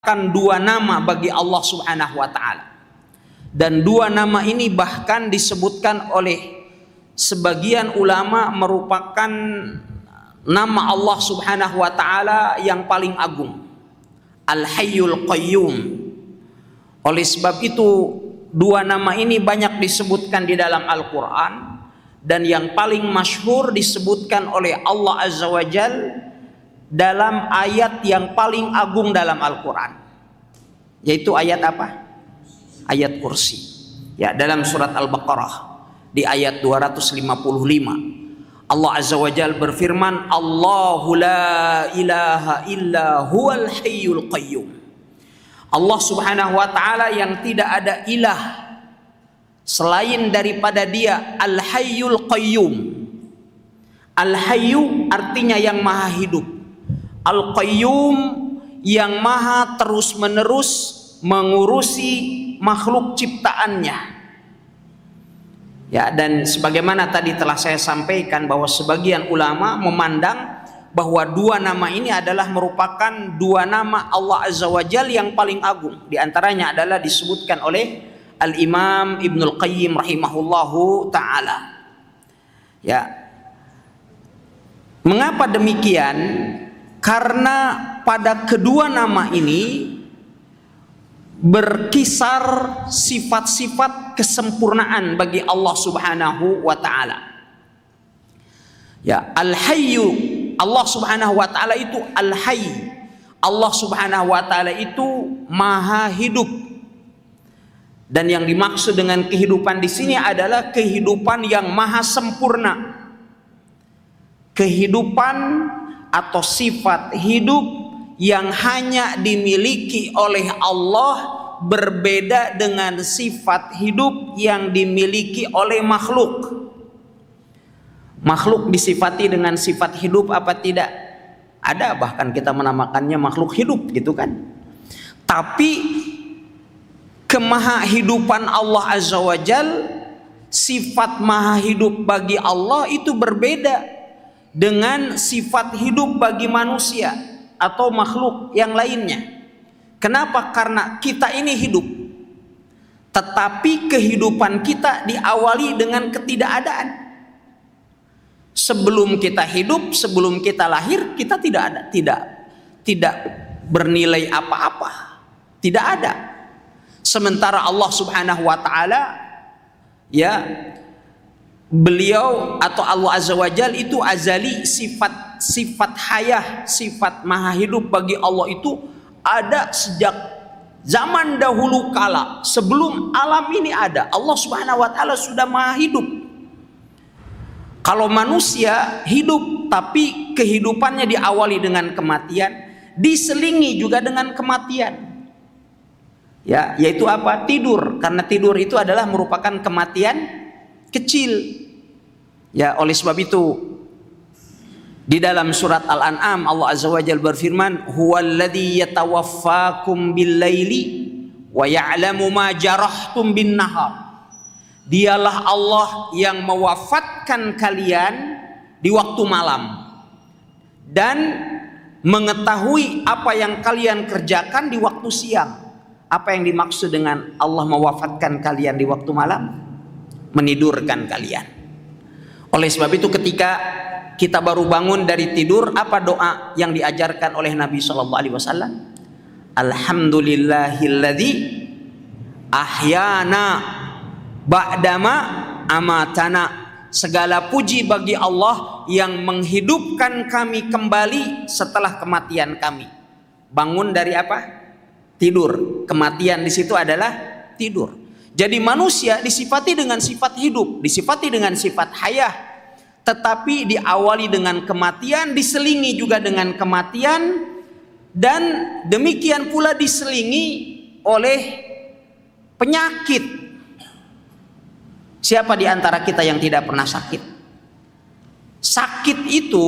dua nama bagi Allah Subhanahu wa taala. Dan dua nama ini bahkan disebutkan oleh sebagian ulama merupakan nama Allah Subhanahu wa taala yang paling agung, Al-Hayyul Qayyum. Oleh sebab itu dua nama ini banyak disebutkan di dalam Al-Qur'an, dan yang paling masyhur disebutkan oleh Allah Azza wa Jalla dalam ayat yang paling agung dalam Al-Quran, yaitu ayat apa? Ayat kursi. Ya, dalam surat Al-Baqarah di ayat 255 Allah Azza wa Jalla berfirman, Allahu la ilaha illa huwal hayyul qayyum. Allah Subhanahu wa taala yang tidak ada ilah selain daripada Dia, Al-Hayyul Qayyum. Al-Hayyu artinya yang maha hidup, Al-Qayyum yang maha terus-menerus mengurusi makhluk ciptaannya. Ya, dan sebagaimana tadi telah saya sampaikan bahwa sebagian ulama memandang bahwa dua nama ini adalah merupakan dua nama Allah Azza wa Jalla yang paling agung. Di antaranya adalah disebutkan oleh Al-Imam Ibnul Qayyim rahimahullahu ta'ala. Ya. Mengapa demikian? Karena pada kedua nama ini berkisar sifat-sifat kesempurnaan bagi Allah Subhanahu wa taala. Ya, Al-Hayyu, Allah Subhanahu wa taala itu Al-Hayy. Allah Subhanahu wa taala itu maha hidup. Dan yang dimaksud dengan kehidupan di sini adalah kehidupan yang maha sempurna. Kehidupan atau sifat hidup yang hanya dimiliki oleh Allah, berbeda dengan sifat hidup yang dimiliki oleh makhluk. Makhluk disifati dengan sifat hidup apa tidak? Ada, bahkan kita menamakannya makhluk hidup gitu kan. Tapi kemahahidupan Allah Azza wa Jalla, sifat maha hidup bagi Allah itu berbeda dengan sifat hidup bagi manusia atau makhluk yang lainnya. Kenapa? Karena kita ini hidup, tetapi kehidupan kita diawali dengan ketidakadaan. Sebelum kita hidup, sebelum kita lahir, kita tidak bernilai apa-apa, tidak ada. Sementara Allah Subhanahu wa taala, ya, beliau atau Allah Azza wa Jalla itu azali, sifat hayah, sifat maha hidup bagi Allah itu ada sejak zaman dahulu kala. Sebelum alam ini ada, Allah Subhanahu wa taala sudah maha hidup. Kalau manusia hidup tapi kehidupannya diawali dengan kematian, diselingi juga dengan kematian. Ya, yaitu apa? Tidur. Karena tidur itu adalah merupakan kematian kecil. Ya, oleh sebab itu di dalam surat Al-An'am Allah Azza wa Jalla berfirman, huwallazi yatawaffakum bil-laili wa ya'lamu ma jarahtum bin-nahar. Dialah Allah yang mewafatkan kalian di waktu malam dan mengetahui apa yang kalian kerjakan di waktu siang. Apa yang dimaksud dengan Allah mewafatkan kalian di waktu malam? Menidurkan kalian. Oleh sebab itu ketika kita baru bangun dari tidur, apa doa yang diajarkan oleh Nabi SAW? Alhamdulillahilladzi ahyana ba'dama amatana. Segala puji bagi Allah yang menghidupkan kami kembali setelah kematian kami. Bangun dari apa? Tidur. Kematian di situ adalah tidur. Jadi manusia disifati dengan sifat hidup, disifati dengan sifat hayah, tetapi diawali dengan kematian, diselingi juga dengan kematian, dan demikian pula diselingi oleh penyakit. Siapa di antara kita yang tidak pernah sakit? Sakit itu,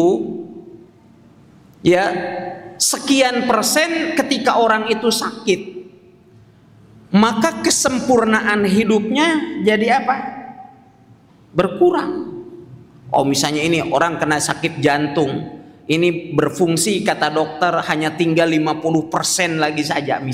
ya, sekian persen ketika orang itu sakit, maka kesempurnaan hidupnya jadi apa? Berkurang. Oh, misalnya ini orang kena sakit jantung, ini berfungsi kata dokter hanya tinggal 50% lagi saja